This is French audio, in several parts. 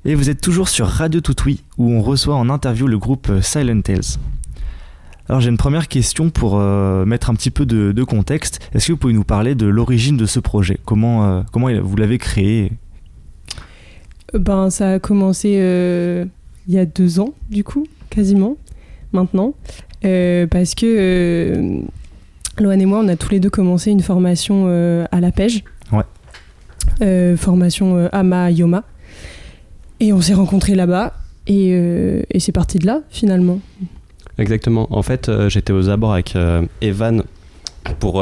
Et vous êtes toujours sur Radio Toutoui, où on reçoit en interview le groupe Silent Tales. Alors j'ai une première question pour mettre un petit peu de contexte. Est-ce que vous pouvez nous parler de l'origine de ce projet ? Comment vous l'avez créé ? Ça a commencé il y a 2 ans, du coup, quasiment, maintenant. Parce que Loan et moi, on a tous les deux commencé une formation à la Pège. Ouais. Formation Ama Yoma. Et on s'est rencontrés là-bas. Et c'est parti de là, finalement. Exactement. En fait, j'étais aux abords avec Evan pour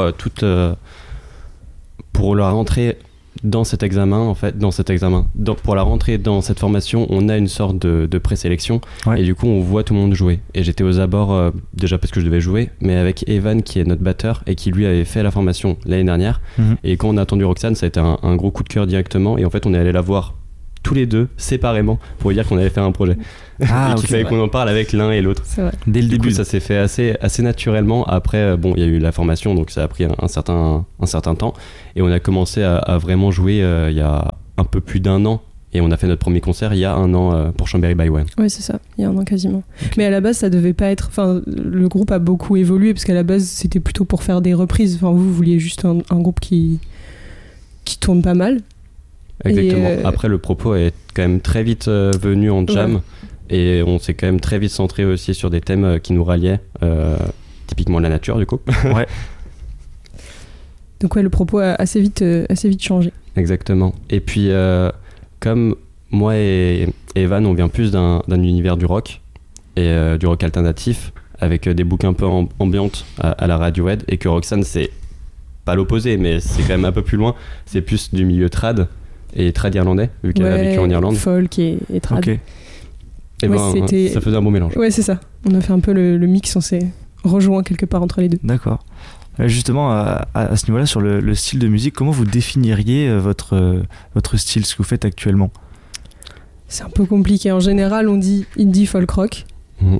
la rentrée dans cet examen. Pour la rentrée dans cette formation, on a une sorte de présélection. Ouais. Et du coup, on voit tout le monde jouer. Et j'étais aux abords, déjà parce que je devais jouer, mais avec Evan qui est notre batteur et qui lui avait fait la formation l'année dernière. Mm-hmm. Et quand on a attendu Roxane, ça a été un gros coup de cœur directement. Et en fait, on est allé la voir tous les deux séparément pour lui dire qu'on allait faire un projet et qu'il fallait qu'on en parle avec l'un et l'autre. C'est vrai. Dès le début, ça s'est fait assez naturellement. Après, il y a eu la formation, donc ça a pris un certain temps et on a commencé à vraiment jouer il y a un peu plus d'1 an et on a fait notre premier concert il y a 1 an pour Chambéry by One. Ouais, c'est ça, il y a 1 an quasiment. Okay. Mais à la base, ça devait pas être. Enfin, le groupe a beaucoup évolué parce qu'à la base, c'était plutôt pour faire des reprises. Enfin, vous vouliez juste un groupe qui tourne pas mal. Exactement. Après, le propos est quand même très vite venu en jam et on s'est quand même très vite centré aussi sur des thèmes qui nous ralliaient, typiquement la nature du coup. Ouais. Donc le propos a assez vite changé. Exactement. Et puis comme moi et Evan, on vient plus d'un univers du rock et du rock alternatif avec des boucles un peu ambiantes à la Radiohead et que Roxane c'est pas l'opposé mais c'est quand même un peu plus loin, c'est plus du milieu trad. Et trad irlandais, vu qu'elle a vécu en Irlande. Folk et trad. Okay. Et ça faisait un bon mélange. Ouais, c'est ça. On a fait un peu le mix, on s'est rejoint quelque part entre les deux. D'accord. Justement, à ce niveau-là, sur le style de musique, comment vous définiriez votre style, ce que vous faites actuellement ? C'est un peu compliqué. En général, on dit indie folk rock. Mmh.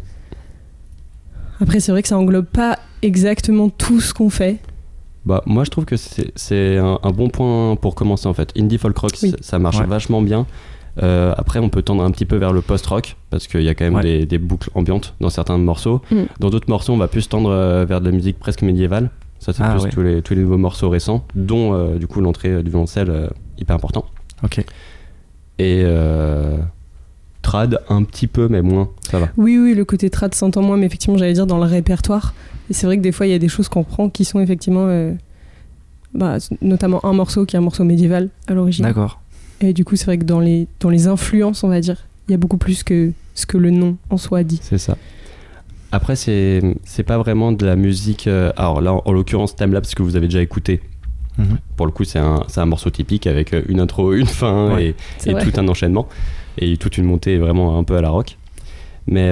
Après, c'est vrai que ça englobe pas exactement tout ce qu'on fait. Moi je trouve que c'est un bon point pour commencer en fait. Indie folk rock, oui. ça marche vachement bien. Après on peut tendre un petit peu vers le post-rock parce qu'il y a quand même des boucles ambiantes dans certains morceaux. Dans d'autres morceaux on va plus tendre vers de la musique presque médiévale. Ça c'est plus tous les nouveaux morceaux récents, dont du coup l'entrée du violoncelle hyper important. Ok. Et trad un petit peu mais moins, ça va. Oui, le côté trad s'entend moins, mais effectivement j'allais dire dans le répertoire. Et c'est vrai que des fois, il y a des choses qu'on prend qui sont effectivement... notamment un morceau qui est un morceau médiéval à l'origine. D'accord. Et du coup, c'est vrai que dans les influences, on va dire, il y a beaucoup plus que ce que le nom en soi dit. C'est ça. Après, c'est pas vraiment de la musique... alors là, en l'occurrence, thème-là, parce que vous avez déjà écouté. Mm-hmm. Pour le coup, c'est un morceau typique avec une intro, une fin et tout un enchaînement. Et toute une montée vraiment un peu à la rock. Mais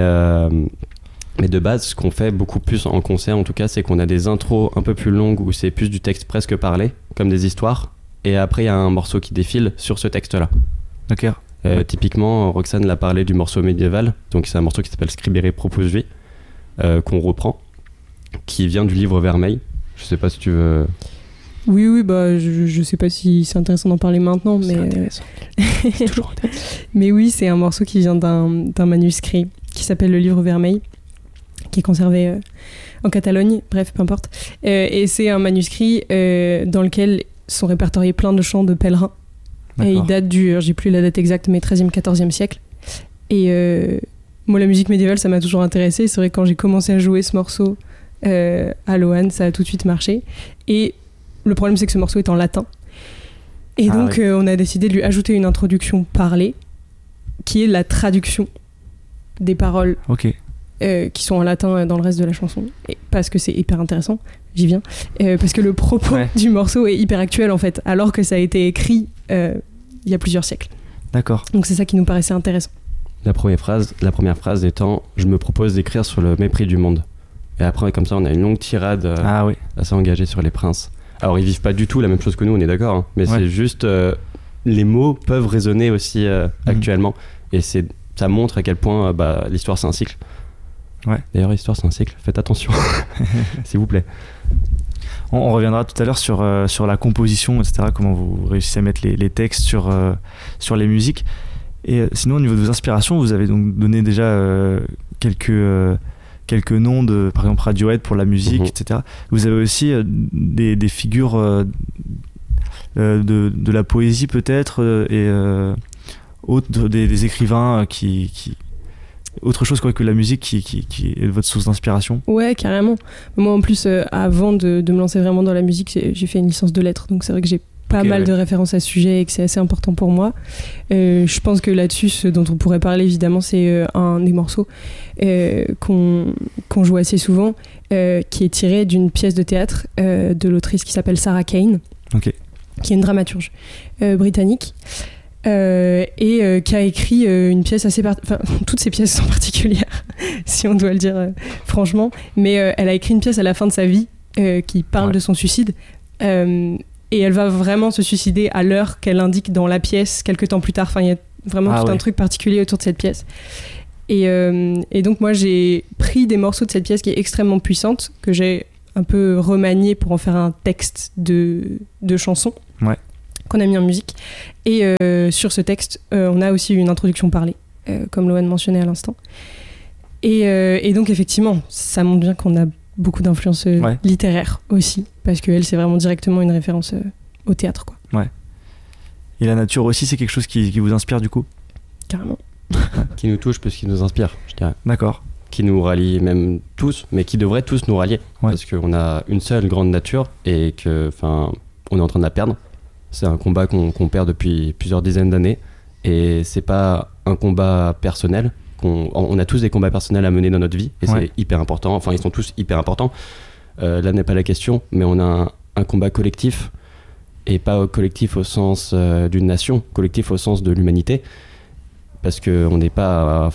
de base, ce qu'on fait beaucoup plus en concert, en tout cas, c'est qu'on a des intros un peu plus longues où c'est plus du texte presque parlé, comme des histoires. Et après, il y a un morceau qui défile sur ce texte-là. Ok. Typiquement, Roxane l'a parlé du morceau médiéval. Donc, c'est un morceau qui s'appelle Scribere propose vie, qu'on reprend, qui vient du livre Vermeil. Je sais pas si tu veux... Oui, je sais pas si c'est intéressant d'en parler maintenant, mais... C'est intéressant. C'est toujours intéressant. Mais oui, c'est un morceau qui vient d'un manuscrit qui s'appelle le livre Vermeil, qui est conservé en Catalogne, bref, peu importe. Et c'est un manuscrit dans lequel sont répertoriés plein de chants de pèlerins. D'accord. Et il date j'ai plus la date exacte, mais 13e, 14e siècle. Et moi, la musique médiévale, ça m'a toujours intéressée. C'est vrai que quand j'ai commencé à jouer ce morceau à Loan, ça a tout de suite marché. Et le problème, c'est que ce morceau est en latin. Et donc, on a décidé de lui ajouter une introduction parlée, qui est la traduction des paroles. Ok. Qui sont en latin dans le reste de la chanson, et parce que c'est hyper intéressant, j'y viens, parce que le propos du morceau est hyper actuel en fait, alors que ça a été écrit il y a plusieurs siècles. D'accord. Donc c'est ça qui nous paraissait intéressant. La première phrase étant « Je me propose d'écrire sur le mépris du monde ». Et après, comme ça, on a une longue tirade assez engagée sur les princes. Alors, ils vivent pas du tout la même chose que nous, on est d'accord, hein, mais c'est juste... les mots peuvent résonner aussi actuellement, et ça montre à quel point l'histoire, c'est un cycle. Ouais. D'ailleurs, l'histoire, c'est un cycle. Faites attention, s'il vous plaît. On reviendra tout à l'heure sur la composition, etc., comment vous réussissez à mettre les textes sur les musiques. Et sinon, au niveau de vos inspirations, vous avez donc donné déjà quelques noms de, par exemple, Radiohead pour la musique, etc. Vous avez aussi des figures de la poésie peut-être et autres, des écrivains qui autre chose que la musique qui est votre source d'inspiration. Ouais, carrément. Moi en plus, avant de me lancer vraiment dans la musique, j'ai fait une licence de lettres, donc c'est vrai que j'ai pas mal de références à ce sujet et que c'est assez important pour moi. Je pense que là-dessus, ce dont on pourrait parler évidemment, c'est un des morceaux qu'on joue assez souvent, qui est tiré d'une pièce de théâtre de l'autrice qui s'appelle Sarah Kane, qui est une dramaturge britannique. Et qui a écrit une pièce assez toutes ses pièces sont particulières si on doit le dire franchement, mais elle a écrit une pièce à la fin de sa vie qui parle de son suicide, et elle va vraiment se suicider à l'heure qu'elle indique dans la pièce quelques temps plus tard. Enfin, il y a vraiment un truc particulier autour de cette pièce, et donc moi j'ai pris des morceaux de cette pièce qui est extrêmement puissante, que j'ai un peu remanié pour en faire un texte de chanson qu'on a mis en musique. Et sur ce texte, on a aussi une introduction parlée, comme Loane mentionnait à l'instant. Et donc, effectivement, ça montre bien qu'on a beaucoup d'influence littéraire aussi, parce qu'elle, c'est vraiment directement une référence au théâtre, quoi. Ouais. Et la nature aussi, c'est quelque chose qui vous inspire, du coup ? Carrément. Qui nous touche plus qu'il nous inspire, je dirais. D'accord. Qui nous rallie même tous, mais qui devrait tous nous rallier. Parce qu'on a une seule grande nature et on est en train de la perdre. C'est un combat qu'on perd depuis plusieurs dizaines d'années, et c'est pas un combat personnel. On a tous des combats personnels à mener dans notre vie, et c'est hyper important. Enfin, ils sont tous hyper importants. Là n'est pas la question, mais on a un combat collectif, et pas collectif au sens d'une nation, collectif au sens de l'humanité, parce que on n'est pas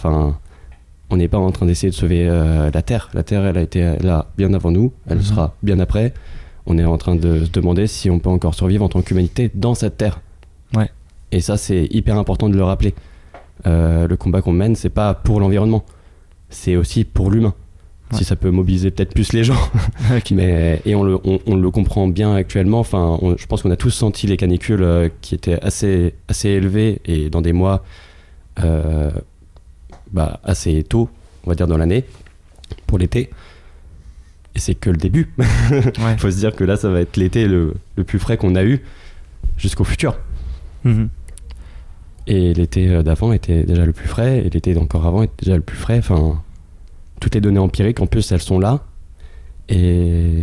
en train d'essayer de sauver la Terre. La Terre, elle a été là bien avant nous, elle sera bien après. On est en train de se demander si on peut encore survivre en tant qu'humanité dans cette terre. Ouais. Et ça, c'est hyper important de le rappeler. Le combat qu'on mène, c'est pas pour l'environnement, c'est aussi pour l'humain. Si ça peut mobiliser peut-être plus les gens. Et on le comprend bien actuellement. Enfin, je pense qu'on a tous senti les canicules qui étaient assez élevées et dans des mois assez tôt, on va dire dans l'année, pour l'été. Et c'est que le début. Faut se dire que là, ça va être l'été le plus frais qu'on a eu jusqu'au futur. Et l'été d'avant était déjà le plus frais, et l'été d'encore avant était déjà le plus frais. Enfin, toutes les données empiriques, en plus, elles sont là. Et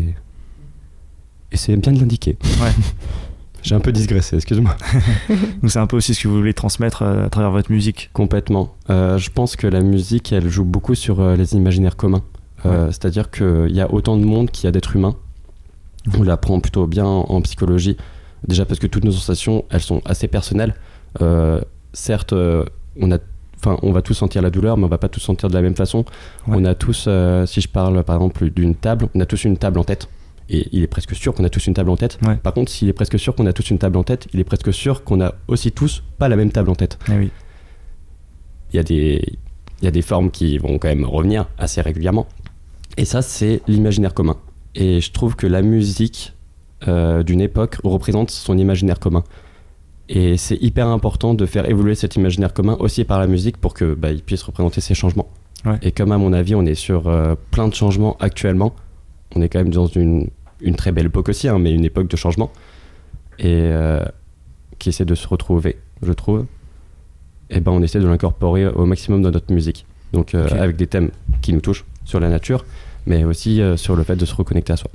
c'est bien de l'indiquer. J'ai un peu digressé, excuse-moi. Donc c'est un peu aussi ce que vous voulez transmettre à travers votre musique. Complètement. Je pense que la musique, elle joue beaucoup sur les imaginaires communs. C'est-à-dire qu'il y a autant de monde qu'il y a d'êtres humains. On l'apprend plutôt bien en psychologie, déjà parce que toutes nos sensations, elles sont assez personnelles. Certes, on va tous sentir la douleur, mais on va pas tous sentir de la même façon. On a tous, si je parle par exemple d'une table, on a tous une table en tête, et il est presque sûr qu'on a tous une table en tête. Par contre, s'il est presque sûr qu'on a tous une table en tête, il est presque sûr qu'on a aussi tous pas la même table en tête. Il y a des formes qui vont quand même revenir assez régulièrement. Et ça, c'est l'imaginaire commun. Et je trouve que la musique d'une époque représente son imaginaire commun. Et c'est hyper important de faire évoluer cet imaginaire commun aussi par la musique pour que il puisse représenter ces changements. Et comme à mon avis, on est sur plein de changements actuellement, on est quand même dans une très belle époque aussi, mais une époque de changement, et qui essaie de se retrouver, je trouve. Et on essaie de l'incorporer au maximum dans notre musique. Donc avec des thèmes qui nous touchent sur la nature, mais aussi sur le fait de se reconnecter à soi.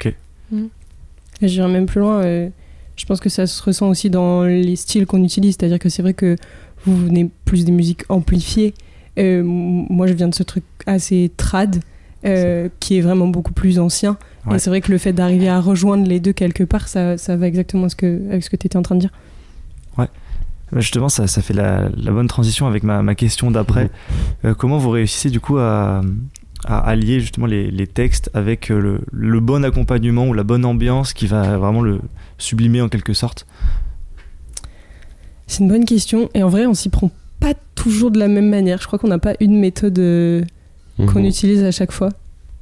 J'irai même plus loin. Je pense que ça se ressent aussi dans les styles qu'on utilise. C'est-à-dire que c'est vrai que vous venez plus des musiques amplifiées. Moi, je viens de ce truc assez trad, qui est vraiment beaucoup plus ancien. Et c'est vrai que le fait d'arriver à rejoindre les deux quelque part, ça va exactement avec ce que tu étais en train de dire. Justement, ça fait la bonne transition avec ma question d'après. Comment vous réussissez du coup à allier justement les textes avec le bon accompagnement ou la bonne ambiance qui va vraiment le sublimer en quelque sorte? C'est une bonne question, et en vrai on s'y prend pas toujours de la même manière. Je crois qu'on n'a pas une méthode qu'on utilise à chaque fois.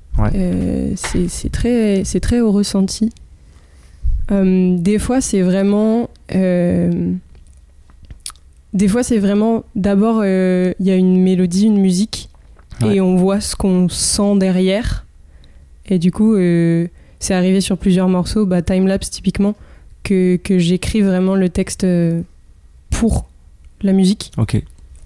C'est très au ressenti. Des fois c'est vraiment Des fois, c'est vraiment, d'abord, il y a une mélodie, une musique, et on voit ce qu'on sent derrière. Et du coup, c'est arrivé sur plusieurs morceaux, Timelapse typiquement, que j'écris vraiment le texte pour la musique. Ok.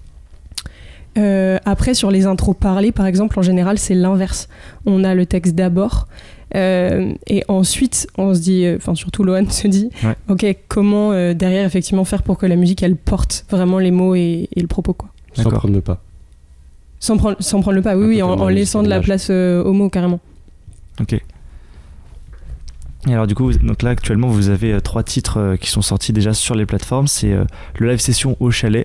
Après, sur les intros parlées, par exemple, en général, c'est l'inverse. On a le texte d'abord, et ensuite, on se dit, surtout Lohan se dit, ok, comment derrière, effectivement, faire pour que la musique, elle porte vraiment les mots et le propos, quoi. Sans prendre le pas. Sans prendre le pas, oui, en laissant de la place aux mots, carrément. Ok. Et alors du coup, donc là actuellement vous avez 3 titres qui sont sortis déjà sur les plateformes. C'est le live session au chalet.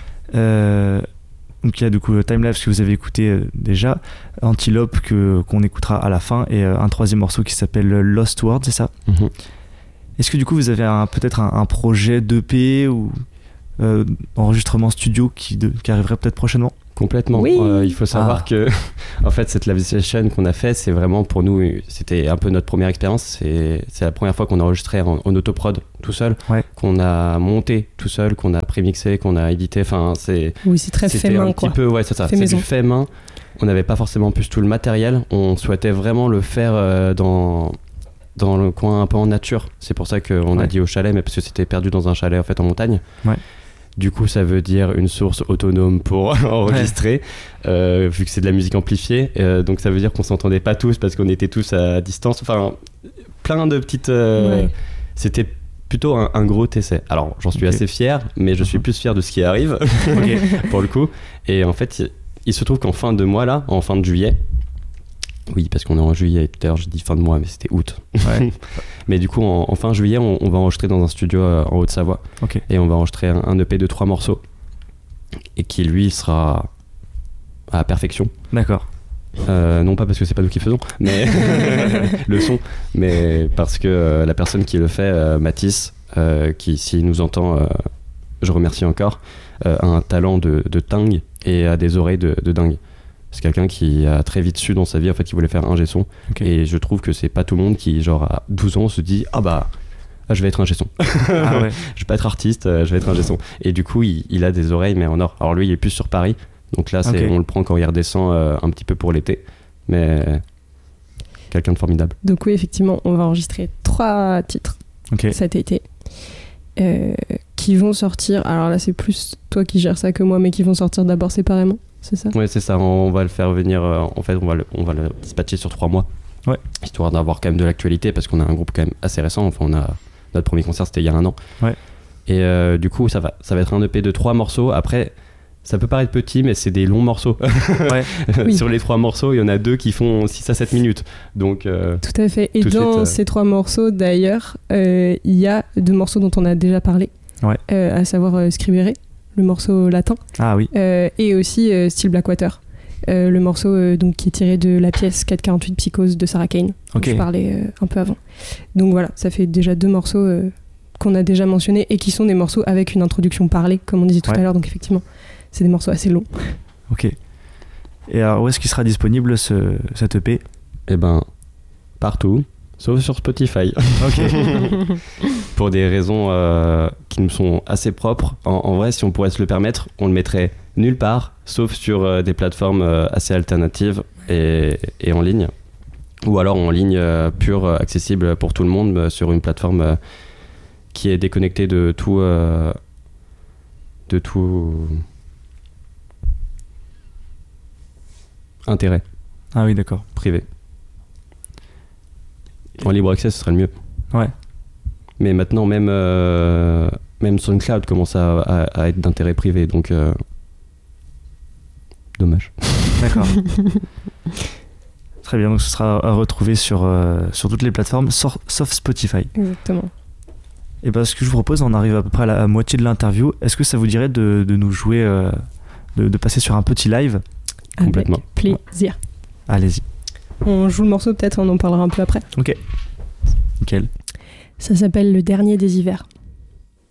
Donc il y a du coup Timelapse que vous avez écouté déjà, Antelope qu'on écoutera à la fin, et un 3e morceau qui s'appelle Lost World, c'est ça? Est-ce que du coup vous avez peut-être un projet d'EP ou enregistrement studio qui arriverait peut-être prochainement? Complètement. Oui. Il faut savoir que, en fait, cette live session qu'on a fait, c'est vraiment pour nous, c'était un peu notre première expérience. C'est la première fois qu'on a enregistré en autoprod tout seul, qu'on a monté tout seul, qu'on a prémixé, qu'on a édité. Enfin, c'est très fait main, quoi. C'est ça. C'est du fait main. On n'avait pas forcément plus tout le matériel. On souhaitait vraiment le faire dans le coin un peu en nature. C'est pour ça qu'on a dit au chalet, mais parce que c'était perdu dans un chalet en fait en montagne. Du coup, ça veut dire une source autonome pour enregistrer, vu que c'est de la musique amplifiée. Donc, ça veut dire qu'on s'entendait pas tous parce qu'on était tous à distance. Enfin, plein de petites... C'était plutôt un gros essai. Alors, j'en suis assez fier, mais je suis plus fier de ce qui arrive, pour le coup. Et en fait, il se trouve qu'en fin de mois, là, en fin de juillet... Oui, parce qu'on est en juillet, tout à l'heure j'ai dit fin de mois, mais c'était août. Mais du coup, en fin juillet, on va enregistrer dans un studio en Haute-Savoie. Et on va enregistrer un EP de 3 morceaux. Et qui, lui, sera à perfection. D'accord. Non pas parce que c'est pas nous qui faisons, mais le son, mais parce que la personne qui le fait, Mathis, qui, s'il nous entend, je remercie encore, a un talent de dingue et a des oreilles de dingue. C'est quelqu'un qui a très vite su dans sa vie en fait qu'il voulait faire ingé son, et je trouve que c'est pas tout le monde qui genre à 12 ans se dit je vais être ingé son. Je vais pas être artiste, je vais être ingé son. Et du coup il a des oreilles mais en or. Alors lui il est plus sur Paris, donc là on le prend quand il redescend un petit peu pour l'été, mais quelqu'un de formidable. Donc oui, effectivement on va enregistrer 3 titres cet été qui vont sortir, alors là c'est plus toi qui gères ça que moi, mais qui vont sortir d'abord séparément. C'est ça? Ouais, c'est ça. On va le faire venir. En fait, on va le dispatcher sur 3 mois. Histoire d'avoir quand même de l'actualité, parce qu'on a un groupe quand même assez récent. Enfin, notre premier concert, c'était il y a 1 an. Et du coup, ça va être un EP de 3 morceaux. Après, ça peut paraître petit, mais c'est des longs morceaux. Sur les 3 morceaux, il y en a 2 qui font 6 à 7 minutes. Donc, tout à fait. Et dans ces 3 morceaux, d'ailleurs, il y a 2 morceaux dont on a déjà parlé, à savoir Scribere, le morceau latin, et aussi Still Blackwater, le morceau donc, qui est tiré de la pièce 448 Psychose de Sarah Kane, dont je parlais un peu avant. Donc voilà, ça fait déjà 2 morceaux qu'on a déjà mentionnés et qui sont des morceaux avec une introduction parlée, comme on disait tout à l'heure, donc effectivement, c'est des morceaux assez longs. Ok. Et alors, où est-ce qu'il sera disponible cet EP? Eh ben, partout. Sauf sur Spotify. Pour des raisons qui nous sont assez propres. En vrai, si on pourrait se le permettre, on le mettrait nulle part, sauf sur des plateformes assez alternatives et en ligne. Ou alors en ligne pure, accessible pour tout le monde, sur une plateforme qui est déconnectée de tout intérêt. Ah oui, d'accord. Privé. En libre accès, ce serait le mieux. Mais maintenant, même SoundCloud commence à être d'intérêt privé, donc dommage. D'accord. Très bien, donc ce sera à retrouver sur toutes les plateformes, sauf Spotify. Exactement. Et ce que je vous propose, on arrive à peu près à la moitié de l'interview. Est-ce que ça vous dirait de nous jouer, de passer sur un petit live? Complètement. Avec plaisir. Allez-y. On joue le morceau peut-être, on en parlera un peu après. Ok. Nickel. Ça s'appelle Le Dernier des Hivers.